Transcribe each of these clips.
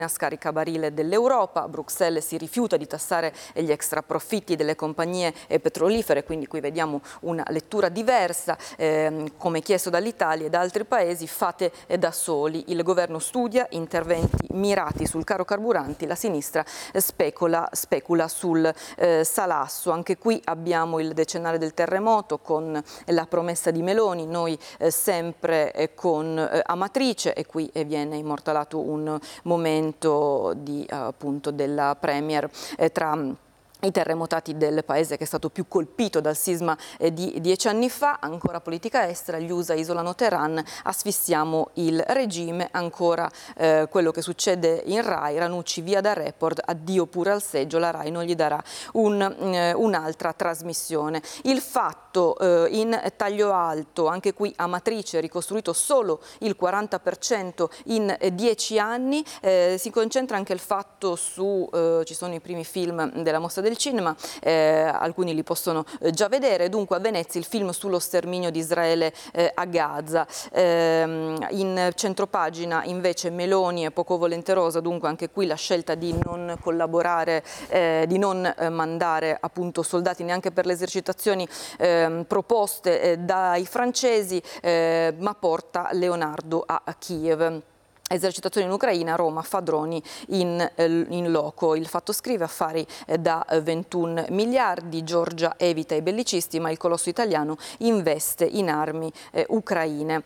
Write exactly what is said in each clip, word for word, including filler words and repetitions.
scaricabarile dell'Europa. Bruxelles si rifiuta di tassare gli extraprofitti delle compagnie petrolifere, quindi qui vediamo una lettura diversa, eh, come chiesto dall'Italia e da altri paesi, fate da soli. Il governo studia interventi mirati sul caro carburanti, la sinistra specula, specula sul eh, salasso. Anche qui abbiamo il decennale del terremoto con la promessa di Meloni, noi eh, sempre eh, con eh, Amatrice, e qui eh, viene immortalato un momento di, appunto, della Premier eh, tra i terremotati del paese che è stato più colpito dal sisma eh, di dieci anni fa. Ancora politica estera, gli U S A isolano Teheran, asfissiamo il regime. Ancora eh, quello che succede in Rai, Ranucci via da Report, addio pure al seggio, la Rai non gli darà un, eh, un'altra trasmissione. Il Fatto eh, in taglio alto, anche qui Amatrice, ricostruito solo il quaranta per cento in eh, dieci anni, eh, si concentra anche il Fatto su, eh, ci sono i primi film della mostra del cinema, eh, alcuni li possono eh, già vedere. Dunque a Venezia il film sullo sterminio di Israele eh, a Gaza. Eh, in centropagina invece Meloni è poco volenterosa, dunque anche qui la scelta di non collaborare, eh, di non eh, mandare appunto soldati neanche per le esercitazioni eh, proposte eh, dai francesi, eh, ma porta Leonardo a, a Kiev. Esercitazioni in Ucraina, Roma fa droni in, in loco. Il Fatto scrive affari da ventuno miliardi, Giorgia evita i bellicisti ma il colosso italiano investe in armi eh, ucraine.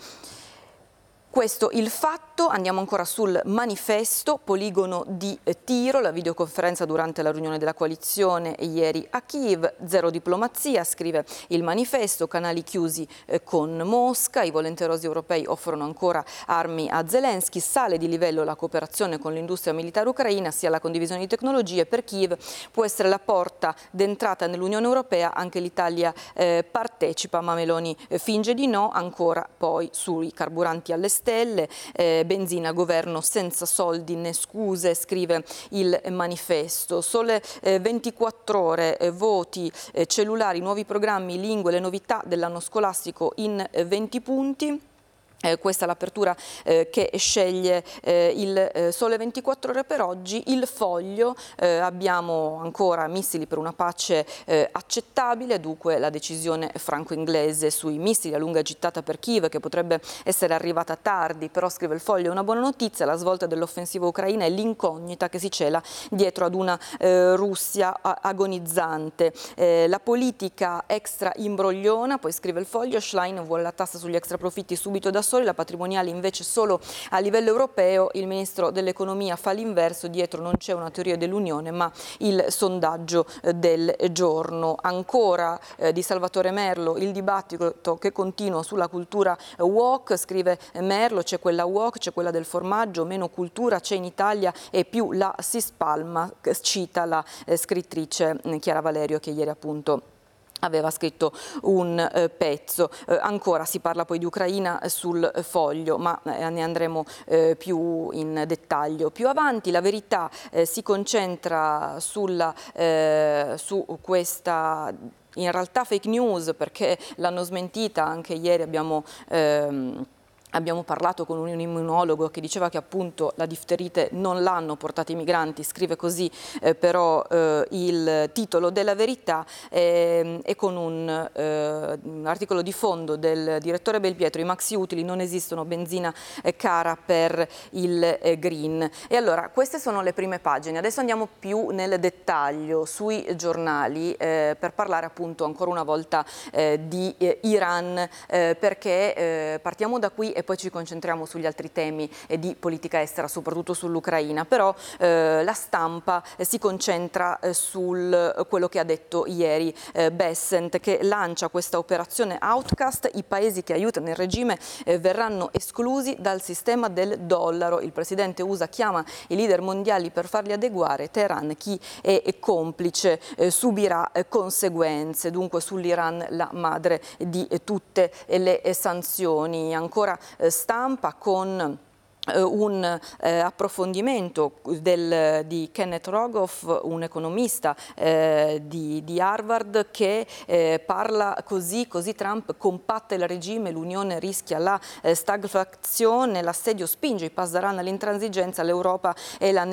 Questo il Fatto. Andiamo ancora sul Manifesto, poligono di tiro, la videoconferenza durante la riunione della coalizione ieri a Kiev, zero diplomazia, scrive il Manifesto, canali chiusi eh, con Mosca, i volenterosi europei offrono ancora armi a Zelensky, sale di livello la cooperazione con l'industria militare ucraina, sia la condivisione di tecnologie. Per Kiev può essere la porta d'entrata nell'Unione Europea, anche l'Italia eh, partecipa, ma Meloni eh, finge di no. Ancora poi sui carburanti all'esterno, Stelle, eh, benzina, governo senza soldi né scuse, scrive il Manifesto. Sole eh, ventiquattro ore, eh, voti, eh, cellulari, nuovi programmi, lingue, le novità dell'anno scolastico in eh, venti punti. Eh, questa è l'apertura eh, che sceglie eh, il eh, Sole ventiquattro Ore per oggi. Il Foglio, eh, abbiamo ancora missili per una pace eh, accettabile, dunque la decisione franco-inglese sui missili a lunga gittata per Kiev, che potrebbe essere arrivata tardi, però scrive il Foglio è una buona notizia, la svolta dell'offensiva ucraina è l'incognita che si cela dietro ad una eh, Russia agonizzante. Eh, la politica extra imbrogliona, poi scrive il Foglio, Schlein vuole la tassa sugli extraprofitti subito da soli, la patrimoniale invece solo a livello europeo, il ministro dell'economia fa l'inverso, dietro non c'è una teoria dell'Unione ma il sondaggio del giorno. Ancora eh, di Salvatore Merlo, il dibattito che continua sulla cultura woke, scrive Merlo, c'è quella woke, c'è quella del formaggio, meno cultura c'è in Italia e più la si spalma, cita la eh, scrittrice Chiara Valerio che ieri appunto aveva scritto un eh, pezzo. Eh, ancora si parla poi di Ucraina eh, sul Foglio, ma eh, ne andremo eh, più in dettaglio più avanti. La Verità eh, si concentra sulla, eh, su questa in realtà fake news, perché l'hanno smentita. Anche ieri abbiamo ehm, Abbiamo parlato con un immunologo che diceva che appunto la difterite non l'hanno portata i migranti, scrive così eh, però eh, il titolo della Verità eh, e con un, eh, un articolo di fondo del direttore Belpietro, i maxi utili non esistono, benzina eh, cara per il eh, green. E allora queste sono le prime pagine, adesso andiamo più nel dettaglio sui giornali eh, per parlare appunto ancora una volta eh, di eh, Iran eh, perché eh, partiamo da qui e poi ci concentriamo sugli altri temi eh, di politica estera, soprattutto sull'Ucraina, però eh, la stampa eh, si concentra eh, sul eh, quello che ha detto ieri eh, Bessent, che lancia questa operazione Outcast, i paesi che aiutano il regime eh, verranno esclusi dal sistema del dollaro. Il presidente U S A chiama i leader mondiali per farli adeguare, Teheran, chi è, è complice, eh, subirà eh, conseguenze. Dunque sull'Iran la madre di eh, tutte le eh, sanzioni. Ancora stampa con un eh, approfondimento del, di Kenneth Rogoff, un economista eh, di, di Harvard, che eh, parla così, così Trump compatta il regime, l'Unione rischia la eh, stagflazione, l'assedio spinge i Pasdaran all'intransigenza, l'Europa è la